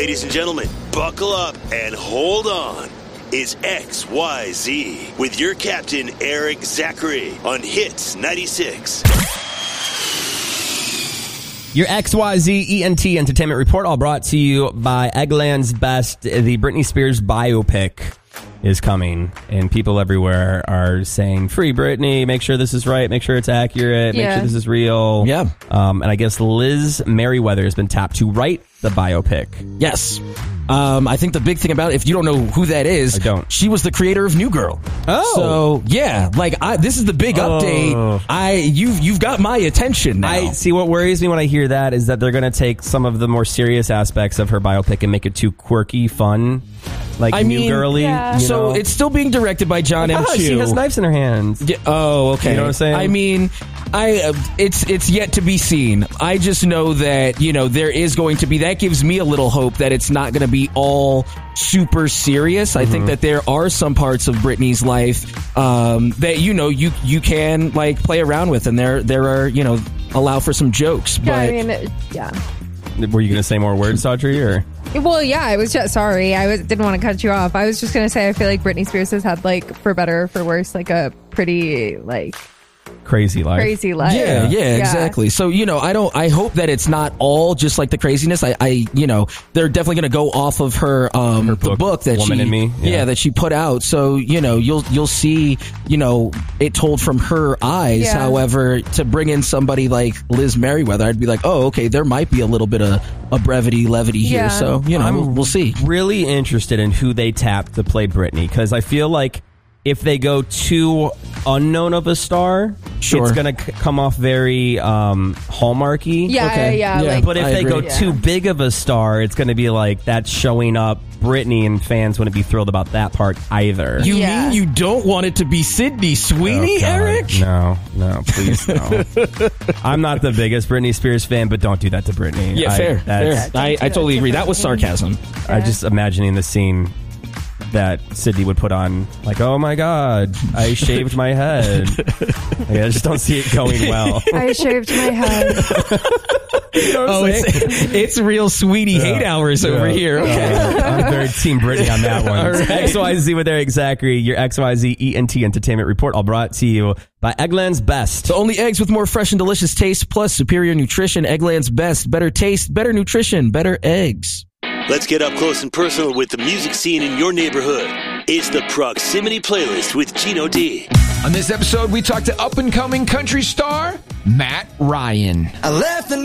Ladies and gentlemen, buckle up and hold on. It's XYZ with your captain, Eric Zachary, on Hits 96. Your XYZ ENT Entertainment Report, all brought to you by Eggland's Best. The Britney Spears biopic is coming, and people everywhere are saying, free Britney, make sure this is right, make sure it's accurate, make sure this is real. Yeah. And I guess Liz Merriweather has been tapped to write the biopic. Yes. I think the big thing about it, if you don't know who that is, I don't. She was the creator of New Girl. Oh. So, yeah, this is the big update. You've got my attention now. I see. What worries me when I hear that is that they're going to take some of the more serious aspects of her biopic and make it too quirky, fun, New Girly. Yeah. So it's still being directed by John M. Chu. She has knives in her hands. Yeah, oh, okay. You know what I'm saying? I mean, it's yet to be seen. I just know that, there is going to be, that gives me a little hope that it's not going to be all super serious. I think that there are some parts of Britney's life that, you can play around with, and there are, allow for some jokes. Yeah, But Were you going to say more words, Audrey, or? Well, yeah, I was just sorry. Didn't want to cut you off. I was just going to say I feel like Britney Spears has had, for better or for worse, a pretty, crazy life. Yeah, exactly. So, I hope that it's not all just the craziness. They're definitely going to go off of her the book that Woman in Me. that she put out. So, you'll see, it told from her eyes. Yeah. However, to bring in somebody like Liz Merriweather, I'd be like, oh, okay, there might be a little bit of a levity here. Yeah. So, we'll see. Really interested in who they tapped to play Britney, because I feel like if they go too unknown of a star, Sure. it's going to come off very Hallmarky. Yeah, Okay. yeah. But if I they agree. go too big of a star, it's going to be that's showing up Britney, and fans wouldn't be thrilled about that part either. You Yeah. mean you don't want it to be Sydney Sweeney, Oh, God. Eric? No, please no. I'm not the biggest Britney Spears fan, but don't do that to Britney. Yeah, fair. I totally agree. That was sarcasm. I just imagining the scene that Sydney would put on, oh my God, I shaved my head. I just don't see it going well. I shaved my head. It's real sweetie hate hours over here. Okay. I'm very Team Britney on that one. All right. XYZ with Eric Zachary, your XYZ ENT Entertainment Report, all brought to you by Eggland's Best. So only eggs with more fresh and delicious taste, plus superior nutrition. Eggland's Best. Better taste, better nutrition, better eggs. Let's get up close and personal with the music scene in your neighborhood. It's the Proximity Playlist with Gino D. On this episode, we talk to up-and-coming country star Matt Ryan. I left the